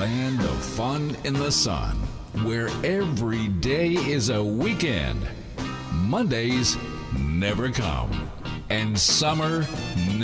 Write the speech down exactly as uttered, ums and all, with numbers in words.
land of fun in the sun, where every day is a weekend. Mondays never come, and summer never